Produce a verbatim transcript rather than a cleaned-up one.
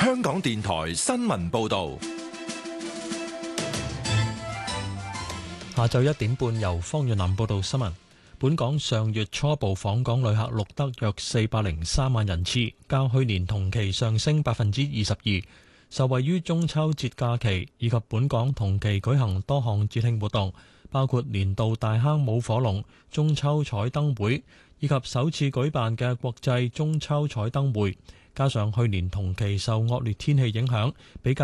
香港電台新聞報道。 下晝一點半，由方遠南報道新聞。本港上月初步訪港旅客錄得約四百零三萬人次，較去年同期上升百分之二十二。受惠於中秋節假期以及本港同期舉行多項節慶活動，包括年度大坑舞火龍、中秋彩燈會以及首次舉辦嘅國際中秋彩燈會，加上去年同期受惡劣天氣影響，比較